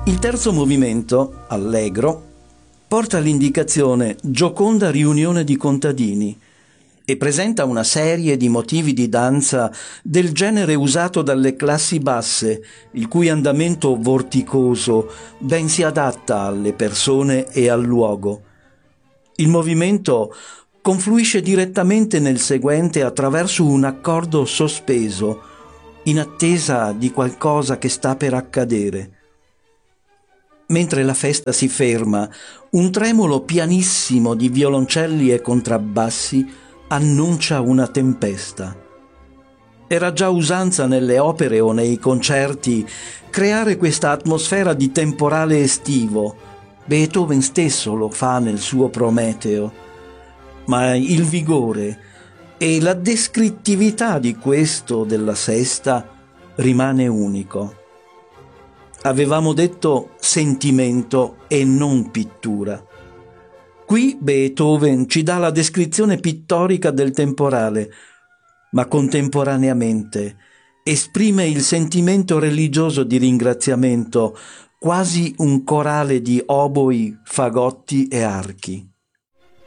Il terzo movimento, allegro, porta l'indicazione gioconda riunione di contadini e presenta una serie di motivi di danza del genere usato dalle classi basse, il cui andamento vorticoso ben si adatta alle persone e al luogo. Il movimento confluisce direttamente nel seguente attraverso un accordo sospeso, in attesa di qualcosa che sta per accadere. Mentre la festa si ferma, un tremolo pianissimo di violoncelli e contrabbassi annuncia una tempesta. Era già usanza nelle opere o nei concerti creare questa atmosfera di temporale estivo. Beethoven stesso lo fa nel suo Prometeo. Ma il vigore e la descrittività di questo della sesta rimane unico. Avevamo detto sentimento e non pittura. Qui Beethoven ci dà la descrizione pittorica del temporale, ma contemporaneamente esprime il sentimento religioso di ringraziamento, quasi un corale di oboi, fagotti e archi.